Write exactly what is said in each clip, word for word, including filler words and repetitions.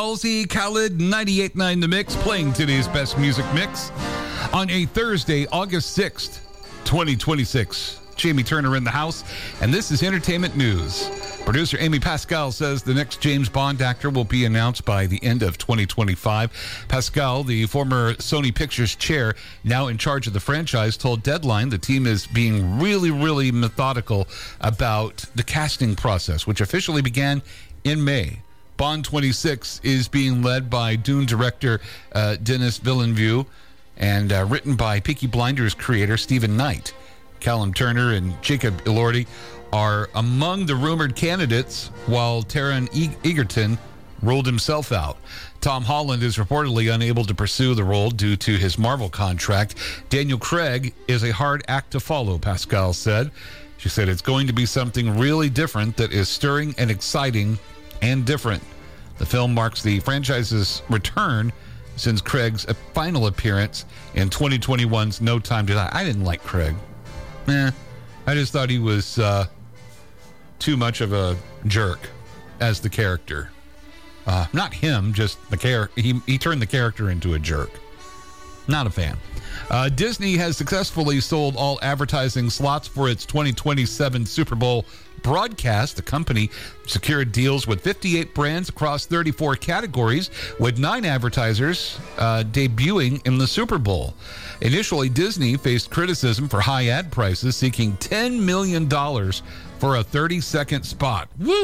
Halsey, Khalid, ninety-eight point nine The Mix, playing today's best music mix on a Thursday, August sixth, twenty twenty-six. Jamie Turner in the house, and this is Entertainment News. Producer Amy Pascal says the next James Bond actor will be announced by the end of twenty twenty-five. Pascal, the former Sony Pictures chair, now in charge of the franchise, told Deadline the team is being really, really methodical about the casting process, which officially began in May. Bond twenty-six is being led by Dune director uh, Denis Villeneuve and uh, written by Peaky Blinders creator Stephen Knight. Callum Turner and Jacob Elordi are among the rumored candidates, while Taron Egerton ruled himself out. Tom Holland is reportedly unable to pursue the role due to his Marvel contract. Daniel Craig is a hard act to follow, Pascal said. She said it's going to be something really different that is stirring and exciting and different. The film marks the franchise's return since Craig's final appearance in twenty twenty-one's No Time to Die. I didn't like Craig. Eh, I just thought he was uh, too much of a jerk as the character. Uh, not him, just the character. He, he turned the character into a jerk. Not a fan. Uh, Disney has successfully sold all advertising slots for its twenty twenty-seven Super Bowl broadcast. The company secured deals with fifty-eight brands across thirty-four categories, with nine advertisers uh, debuting in the Super Bowl. Initially, Disney faced criticism for high ad prices, seeking ten million dollars for a thirty-second spot. Woo!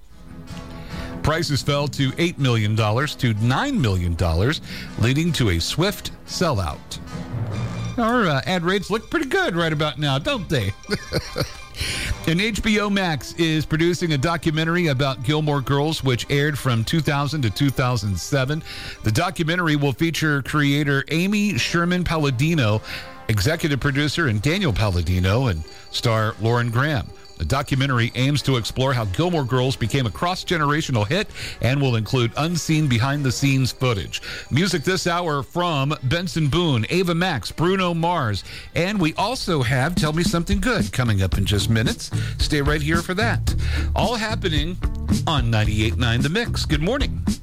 Prices fell to eight million dollars to nine million dollars, leading to a swift sellout. Our uh, ad rates look pretty good right about now, don't they? And H B O Max is producing a documentary about Gilmore Girls, which aired from two thousand to two thousand seven. The documentary will feature creator Amy Sherman Palladino, executive producer and Daniel Palladino, and star Lauren Graham. The documentary aims to explore how Gilmore Girls became a cross-generational hit and will include unseen behind-the-scenes footage. Music this hour from Benson Boone, Ava Max, Bruno Mars, and we also have Tell Me Something Good coming up in just minutes. Stay right here for that. All happening on ninety-eight point nine The Mix. Good morning.